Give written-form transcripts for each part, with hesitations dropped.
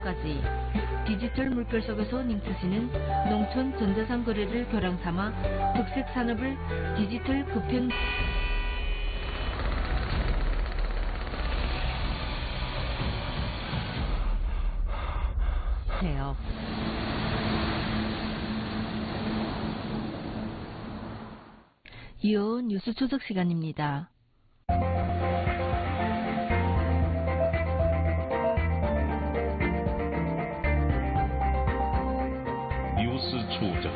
까지 디지털 물결 속에서 닝트시는 농촌 전자상 거래를 교량 삼아 특색 산업을 디지털 급행 해요. 이어 뉴스 추적 시간입니다. 뉴스 추적.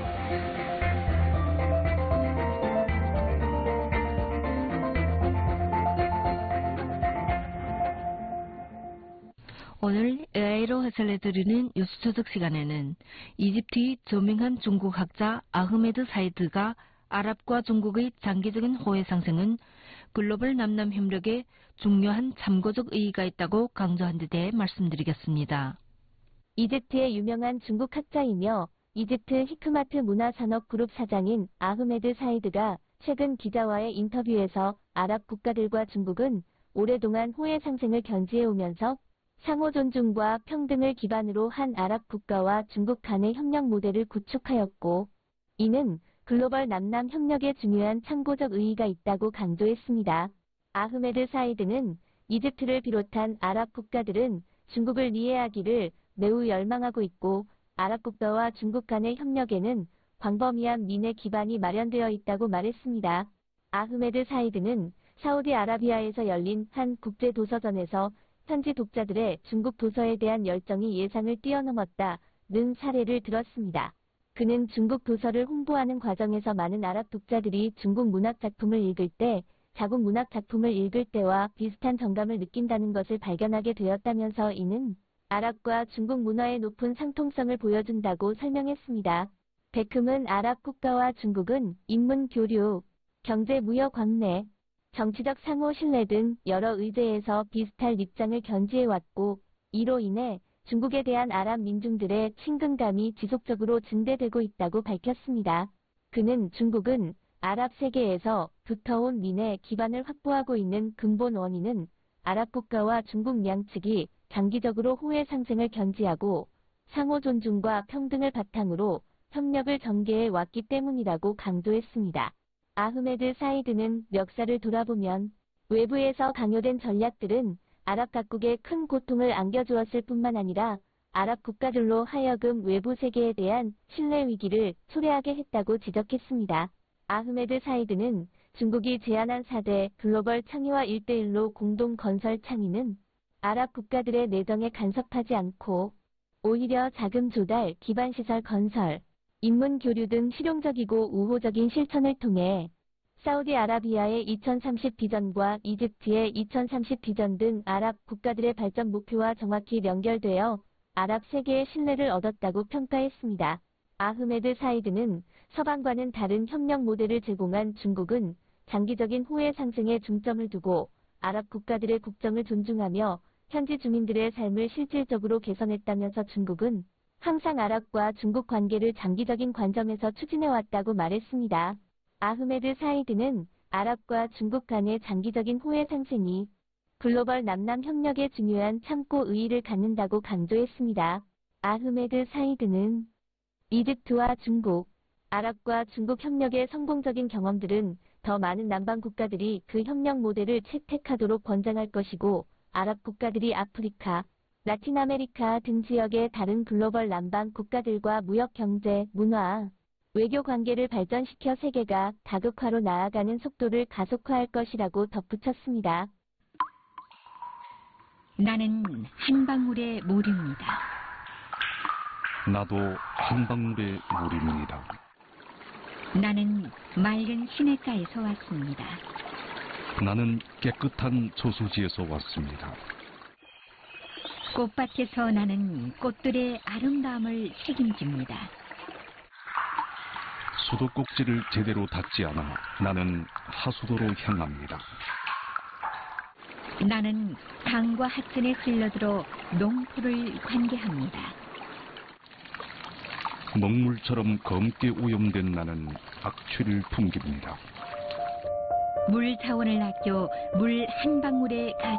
오늘 AI로 해설해드리는 뉴스 추적 시간에는 이집트의 저명한 중국 학자 아흐메드 사이드가 아랍과 중국의 장기적인 호혜 상승은 글로벌 남남 협력에 중요한 참고적 의의가 있다고 강조한 데 대해 말씀드리겠습니다. 이집트의 유명한 중국 학자이며 이집트 히크마트 문화산업그룹 사장인 아흐메드 사이드가 최근 기자와의 인터뷰에서 아랍 국가들과 중국은 오랫동안 호혜 상승을 견지해오면서 상호 존중과 평등을 기반으로 한 아랍 국가와 중국 간의 협력 모델을 구축하였고, 이는 글로벌 남남 협력에 중요한 참고적 의의가 있다고 강조했습니다. 아흐메드 사이드는 이집트를 비롯한 아랍 국가들은 중국을 이해하기를 매우 열망하고 있고, 아랍 국가와 중국 간의 협력에는 광범위한 민의 기반이 마련되어 있다고 말했습니다. 아흐메드 사이드는 사우디아라비아에서 열린 한 국제도서전에서 현지 독자들의 중국 도서에 대한 열정이 예상을 뛰어넘었다는 사례를 들었습니다. 그는 중국 도서를 홍보하는 과정에서 많은 아랍 독자들이 중국 문학 작품을 읽을 때 자국 문학 작품을 읽을 때와 비슷한 정감을 느낀다는 것을 발견하게 되었다면서 이는 아랍과 중국 문화의 높은 상통성을 보여준다고 설명했습니다. 베쿰은 아랍 국가와 중국은 인문 교류, 경제 무역 왕래, 정치적 상호 신뢰 등 여러 의제에서 비슷할 입장을 견지해왔고, 이로 인해 중국에 대한 아랍 민중들의 친근감이 지속적으로 증대되고 있다고 밝혔습니다. 그는 중국은 아랍 세계에서 두터운 민의 기반을 확보하고 있는 근본 원인은 아랍 국가와 중국 양측이 장기적으로 호혜 상승을 견지하고 상호 존중과 평등을 바탕으로 협력을 전개해 왔기 때문이라고 강조했습니다. 아흐메드 사이드는 역사를 돌아보면 외부에서 강요된 전략들은 아랍 각국에 큰 고통을 안겨주었을 뿐만 아니라 아랍 국가들로 하여금 외부 세계에 대한 신뢰 위기를 초래하게 했다고 지적했습니다. 아흐메드 사이드는 중국이 제안한 4대 글로벌 창의와 1대1로 공동 건설 창의는 아랍 국가들의 내정에 간섭하지 않고 오히려 자금 조달, 기반시설 건설, 인문 교류 등 실용적이고 우호적인 실천을 통해 사우디아라비아의 2030 비전과 이집트의 2030 비전 등 아랍 국가들의 발전 목표와 정확히 연결되어 아랍 세계의 신뢰를 얻었다고 평가했습니다. 아흐메드 사이드는 서방과는 다른 협력 모델을 제공한 중국은 장기적인 호혜 상승에 중점을 두고 아랍 국가들의 국정을 존중하며 현지 주민들의 삶을 실질적으로 개선했다면서 중국은 항상 아랍과 중국 관계를 장기적인 관점에서 추진해왔다고 말했습니다. 아흐메드 사이드는 아랍과 중국 간의 장기적인 호혜 상승이 글로벌 남남 협력에 중요한 참고 의의를 갖는다고 강조했습니다. 아흐메드 사이드는 이집트와 중국, 아랍과 중국 협력의 성공적인 경험들은 더 많은 남방 국가들이 그 협력 모델을 채택하도록 권장할 것이고, 아랍 국가들이 아프리카, 라틴 아메리카 등 지역의 다른 글로벌 남방 국가들과 무역 경제, 문화, 외교 관계를 발전시켜 세계가 다극화로 나아가는 속도를 가속화할 것이라고 덧붙였습니다. 나는 한 방울의 물입니다. 나도 한 방울의 물입니다. 나는 맑은 시냇가에서 왔습니다. 나는 깨끗한 저수지에서 왔습니다. 꽃밭에서 나는 꽃들의 아름다움을 책임집니다. 수도꼭지를 제대로 닫지 않아 나는 하수도로 향합니다. 나는 강과 하천에 흘러들어 농토를 관계합니다. 먹물처럼 검게 오염된 나는 악취를 풍깁니다. 물 자원을 아껴 물 한 방울에